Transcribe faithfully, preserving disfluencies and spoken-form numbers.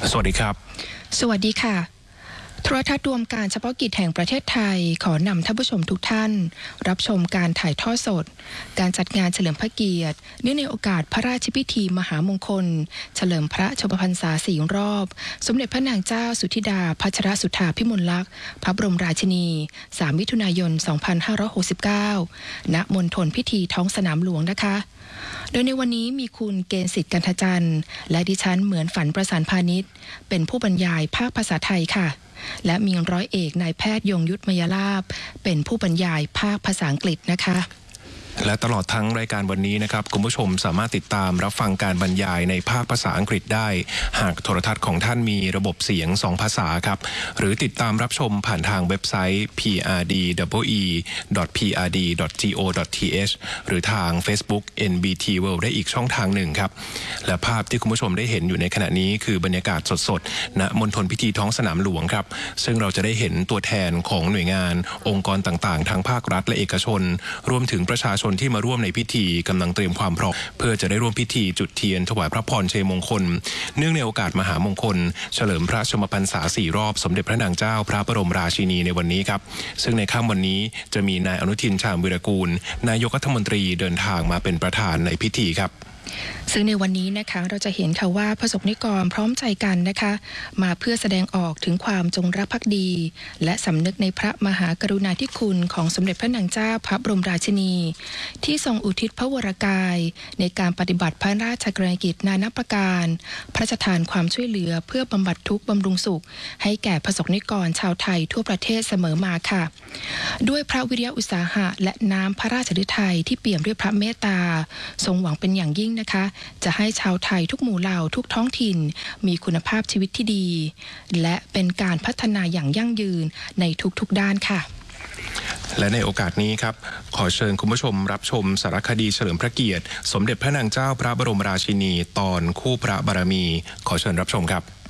สวัสดีครับสวัสดีค่ะโทรทัศน์รวมการเฉพาะกิจแห่งประเทศไทยขอนำท่านผู้ชมทุกท่านรับชมการถ่ายทอดสดการจัดงานเฉลิมพระเกียรติเนื่องในโอกาสพระราชพิธีมหามงคลเฉลิมพระชนมพรรษาสี่รอบสมเด็จพระนางเจ้าสุธิดาพัชรสุธาพิมลลักษณ์พระบรมราชินีสามมิถุนายนสองพันห้าร้อยหกสิบเก้าณมณฑลพิธีท้องสนามหลวงนะคะโดยในวันนี้มีคุณเกณฑ์สิทธิ์กันทจันทร์และดิฉันเหมือนฝันประสานพาณิชย์เป็นผู้บรรยายภาคภาษาไทยค่ะและมีร้อยเอกนายแพทย์ยงยุทธมยลาภเป็นผู้บรรยายภาคภาษาอังกฤษนะคะและตลอดทั้งรายการวันนี้นะครับคุณผู้ชมสามารถติดตามรับฟังการบรรยายในภาคภาษาอังกฤษได้หากโทรทัศน์ของท่านมีระบบเสียงสองภาษาครับหรือติดตามรับชมผ่านทางเว็บไซต์ พี อาร์ ดี ดับเบิลยู อี ดอท พี อาร์ ดี ดอท จี โอ ดอท ที เอช หรือทาง Facebook เอ็น บี ที World ได้อีกช่องทางหนึ่งครับและภาพที่คุณผู้ชมได้เห็นอยู่ในขณะนี้คือบรรยากาศสดๆณมณฑลพิธีท้องสนามหลวงครับซึ่งเราจะได้เห็นตัวแทนของหน่วยงานองค์กรต่างๆทั้งภาครัฐและเอกชนรวมถึงประชาชนที่มาร่วมในพิธีกำลังเตรียมความพร้อมเพื่อจะได้ร่วมพิธีจุดเทียนถวายพระพรชัยมงคลเนื่องในโอกาสมหามงคลเฉลิมพระชนมพรรษาสี่รอบสมเด็จพระนางเจ้าพระบรมราชินีในวันนี้ครับซึ่งในค่ำวันนี้จะมีนายอนุทินชาญวิรากูลนายกรัฐมนตรีเดินทางมาเป็นประธานในพิธีครับซึ่งในวันนี้นะคะเราจะเห็นค่ะว่าประสบนิกรพร้อมใจกันนะคะมาเพื่อแสดงออกถึงความจงรักภักดีและสำนึกในพระมหากรุณาธิคุณของสมเด็จพระนางเจ้าพระบรมราชินีที่ทรงอุทิศพระวรกายในการปฏิบัติพระราชกรณียกิจนานาประการพระราชทานความช่วยเหลือเพื่อบำบัดทุกข์บำรุงสุขให้แก่ประสบนิกรชาวไทยทั่วประเทศเสมอมาค่ะด้วยพระวิริยะอุตสาหะและน้ำพระราชฤทัยที่เปี่ยมด้วยพระเมตตาทรงหวังเป็นอย่างยิ่งนะคะจะให้ชาวไทยทุกหมู่เหล่าทุกท้องถิ่นมีคุณภาพชีวิตที่ดีและเป็นการพัฒนาอย่างยั่งยืนในทุกๆด้านค่ะและในโอกาสนี้ครับขอเชิญคุณผู้ชมรับชมสารคดีเฉลิมพระเกียรติสมเด็จพระนางเจ้าพระบรมราชินีตอนคู่พระบารมีขอเชิญรับชมครับ